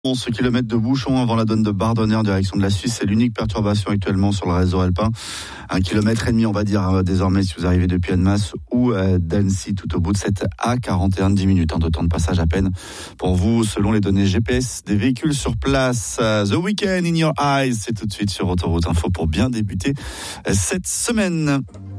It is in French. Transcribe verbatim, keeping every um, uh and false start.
onze kilomètres de bouchon avant la donne de Bardonnay en direction de la Suisse. C'est l'unique perturbation actuellement sur le réseau alpin. Un kilomètre et demi, on va dire, désormais, si vous arrivez depuis Annemasse ou d'Annecy, tout au bout de cette A quarante et un, dix minutes, hein, de temps de passage à peine pour vous, selon les données G P S des véhicules sur place. The Weekend in Your Eyes, c'est tout de suite sur Autoroute Info pour bien débuter cette semaine.